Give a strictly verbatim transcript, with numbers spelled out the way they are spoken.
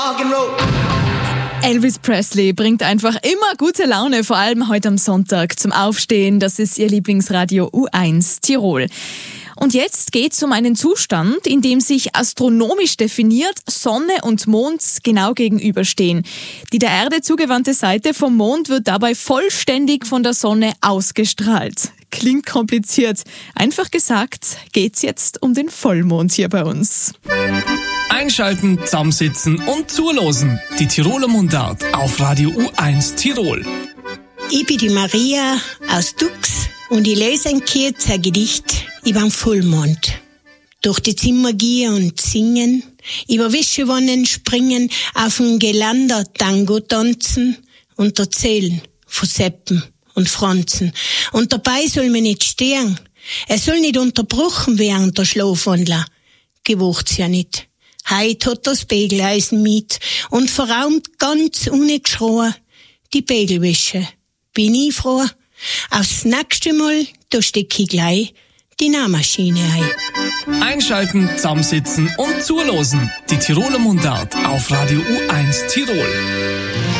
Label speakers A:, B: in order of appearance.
A: Elvis Presley bringt einfach immer gute Laune, vor allem heute am Sonntag zum Aufstehen. Das ist Ihr Lieblingsradio U eins Tirol. Und jetzt geht's um einen Zustand, in dem sich astronomisch definiert Sonne und Mond genau gegenüberstehen. Die der Erde zugewandte Seite vom Mond wird dabei vollständig von der Sonne ausgestrahlt. Klingt kompliziert. Einfach gesagt, geht's jetzt um den Vollmond hier bei uns.
B: Einschalten, zusammensitzen und zulosen. Die Tiroler Mundart auf Radio U eins Tirol.
C: Ich bin die Maria aus Dux und ich lese ein kurzer Gedicht über den Vollmond. Durch die Zimmer gehen und singen, über Wischewannen springen, auf dem Geländer Tango tanzen und erzählen von Seppen und Franzen. Und dabei soll man nicht stehen. Er soll nicht unterbrochen werden, der Schlafwandler. Gewocht's ja nicht. Heut hat das Begeleisen mit und verraumt ganz ungeschrien die Begelwäsche. Bin ich froh. Aufs nächste Mal, da steck ich gleich die Nähmaschine ein.
B: Einschalten, zusammensitzen und zulosen. Die Tiroler Mundart auf Radio U eins Tirol.